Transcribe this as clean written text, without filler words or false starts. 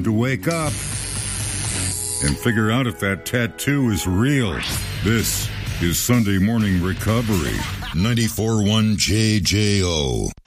time to wake up and figure out if that tattoo is real. This is Sunday Morning Recovery. 94.1 JJO.